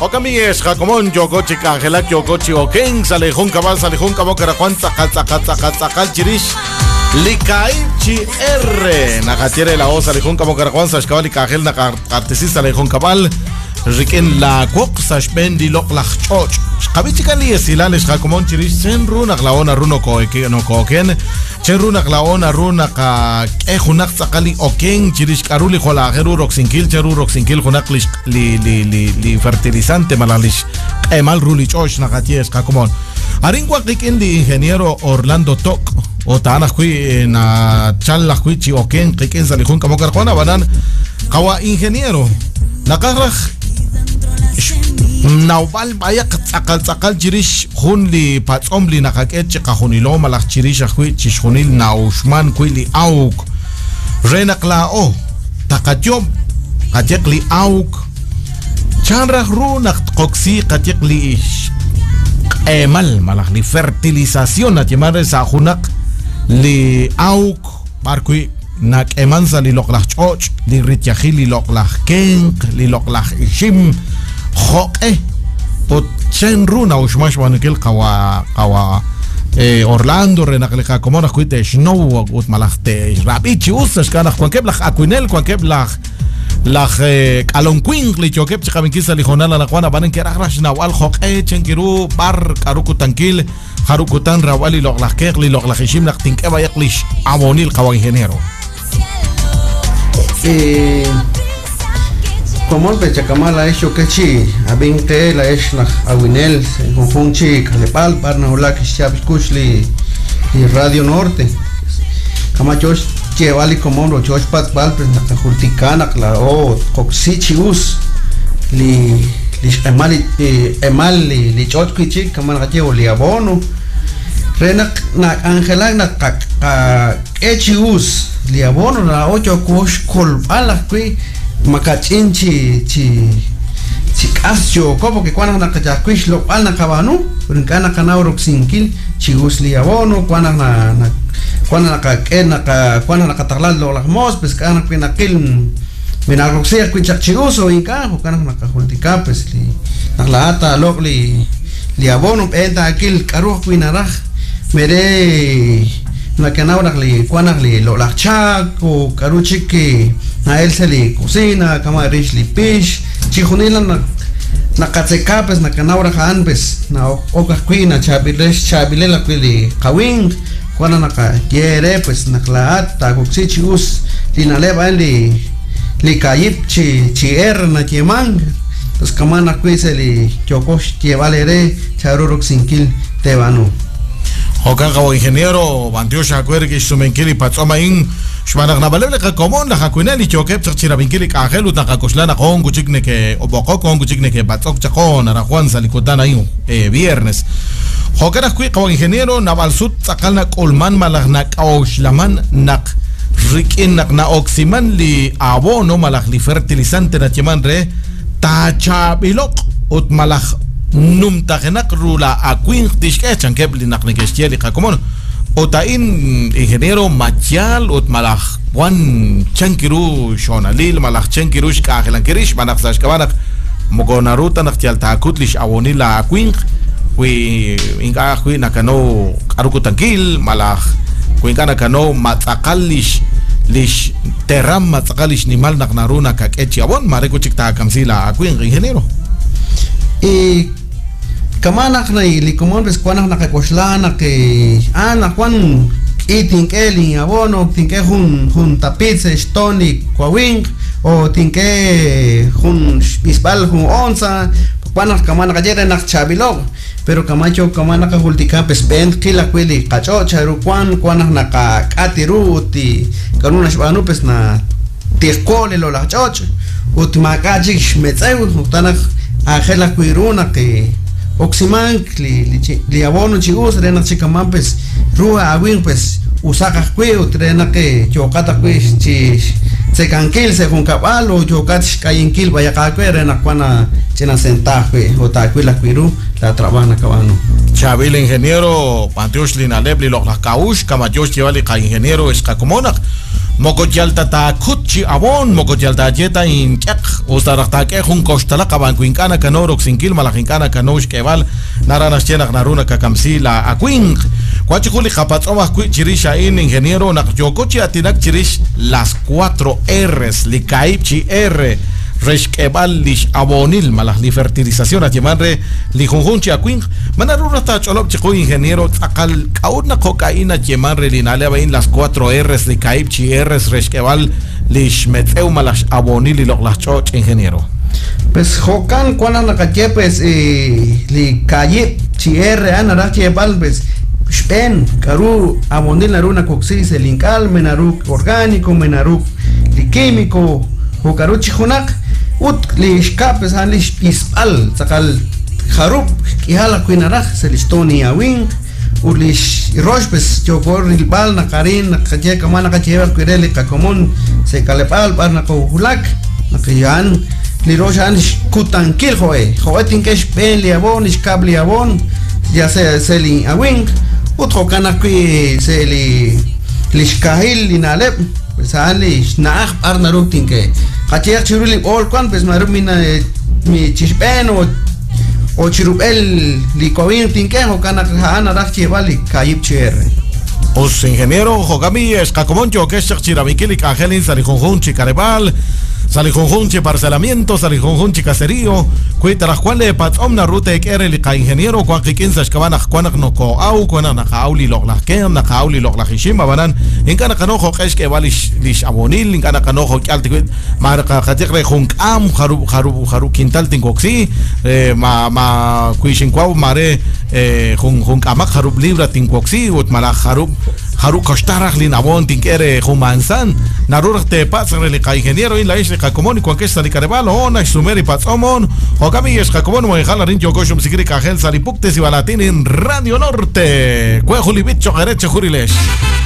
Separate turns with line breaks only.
Okamies, Jacomón, Yokochi, Cangelak, Yokochi, Oken, Salejón Cabal, Carajuan, Zacatzacal, Chirish, Likaichi R, Nagatiere, la Osa, Salejón Cabal, Carajuan, Sashkabal, Cajel, Nacartesis, Salejón Cabal, Riken, la Cuoc, Sashbendi, Loclach, Choch, Kabichikali, Silales, Jacomón, Chirish, Senru, Naglaona, Runo, Koken, Chenru, Naglaona, Runa, Ejunak, Zakali, Oken, Chirish, Karuli, Jola, Geru, Roxinkil, Cheru, Roxinkil, Junaklish, li fertilizante malalish mal rulich osh nagaties kakomon aringwa kikin di ingeniero Orlando Tok o taana kui na challa kui chi oken kikin salihun kamo karkona banan kawa ingeniero nakarach nawbal bayak tsakal jirish hun li patsom li nakaket chi kahunilo malach jirish kui chi shunil na ushman kui li auk renakla o takatyob katek li auk Chanrah runak koksi katik li emal malah li fertilización atimar sa hunak li auk barkui nak emansa li loklach choch li rityahi li loklach kenk li loklach ishim khoke pot chenruna ushmash wankel kawa Orlando renakleka komona kuite snow ut malachte rabichi usas kana kwankeblach akwinel kwankeblach Lach alon queen li chokep chikabinkisa li jonala la kwana banen kera rashna wal khok chenkiru bar karuku tankil harukutan rawali loglakek li loglakishim naktin keba yaklish abonil kawan ingeniero
como pecha kamala hecho que chi abinte la es la awinel confunchi kalepal parna hola que chabikushli radio norte kamachos que vale como lo choch pat bal pues na kahultikana la o coxichius li emal li choch kichi kaman gache oli abono rena na angela na echius li abono na ocho kosh kol ala kui makachinchi chi kasyo como que cuando na kachaquish lo al na kabanu brincana kanauro sinkil chius li abono cuando na cuando la catalán lo las mos pues kana pina kilm mina roxia kuchak chiuso inka o kana na kahultika pues li la ata logli li abono enta akil karu pinaraj mere na kanawra li cuando li lo la chak o karuchi que na él se li cocina kama rich li fish chihunila na katseka pues na kanawra han pues na oka kuina chabilela li kawing cuando naka quiere pues naklaat taguxichius linaleba li kayip chi na chimang pues kamana kuise li chokosh llevalere charurok sinkil tebanu
Hoka kawa ingeniero Bantiosha Kwerki Sumenkili Patsomain Shmanak nabalele ka komon na hakuneli chokep tsira binkili ka helu na kakoslana kon guchikne ke oboko kon guchikne ke batok chakon na Juan salikotana yu viernes Hokara kui kawa ingeniero nabalsut sakalna kolman malagna kaoshlaman nak rikin nak na oximan li abono malag li fertilizante na chiman re tachabilok ut malag num tagenak rula akwing dishke chankeb li nak nekestieli kakomon Otain ingeniero Machal ut malah wan chankiru shonalil malah chankiru shkahelan manak sashkabanak mogonaruta naktial takutlish awonila akwing wi inga wi nakano arukutankil malah wi inga nakano matakalish lish teram matakalish nimal naknaruna kakechi awon mareko chikta kamsila akwing ingeniero kamanak na ilikomon bes kwanak nakakoshlana ke ana kwan itinke li abono tinke hun tapitse stoni kwawing o tinke hun bisbal hun onza kwanak kamanak ajere nak chabilog pero kamacho kamanak hultika bes ben kila kweli kacho charu kwanak naka katiru ti kanuna shbanu bes na tikole lo la choch utmakaji shmetsayu tanak ajela kwiruna ke Oximan li abono chigus rena chikaman pues rua awin pues usaka kwe utrena que chokata kwe chi se kankil se con caballo chokat kayinkil vaya ka kwe rena kwana chena senta kwe ota kwe la kwiru la trabana kabano Chabil ingeniero Panteos Linaleb li lokla kaush kama Josh llevali ka ingeniero eskakomonak mokoyalta ta kutchi abon mokoyalta jeta in kek ustarata ke hun kostala kaban kuinkana kanoro sinkil malakinkana kanosh keval narana chena naruna kakamsila akwing kwachikuli kapatsoma chirisha in ingeniero nakyokochi atinak chirish las 4 R's likaipchi R Reshkebal lish abonil malah li fertilización atyemanre li junjunchi akwing manaruna ta cholop chico ingeniero akal kauna cocaína atyemanre li nale abain las 4 R's li kaipchi R's Reshkebal lish meteu malah abonil li las choch ingeniero.
Pues jokan cuana nakache pues li kayip chi R anara chebal pues spen karu abonil naruna coxis el inkal menaru orgánico menaru li químico o karu chijunak ut li escapes han li ispal sakal kharup kihala kuinaraj selistoni awing ulish roshpes chokor ilbal na karin na kaje kamana kaje kuireli kakomon se kalepal par na ko hulak na kiyan li roshan kutankil hoe tinkesh ben li abon iskab li abon ya se li awing ut hokana kui se li lishkahil li nalep pesali snach par na rutinke kache chiruli ol kwan pues maru mina mi chispen o chirupel li kovin tinke hokana hana rakche vali kayip cher
os ingeniero jogami es kakomoncho que es chiramikili angelin salijonjun chikarebal salijonjun parcelamiento salijonjun caserío cuita las cuales patomna ruta ekere li ka ingeniero kwa kikinsa shkabana kwanak no ko au kwana na kauli logla ken na kauli logla hishima banan inkana kanojo kesh ke valish lish abonil inkana kanojo kalti marka khatikre junkam kharu quintal tingoxi ma kuishin kwa mare junkamak kharub libra tingoxi ut mala kharu kostaraj li nabon tinkere jumansan narurak te pasre li ka ingeniero in la isla kakomoni kwa kesta li karebalo ona sumeri patsomon Okami es Jacobón Moejalarín Yokoshum Sikiri Cajel Saripuktes y Balatín en Radio Norte. Cuejuli Bicho Gereche Juriles.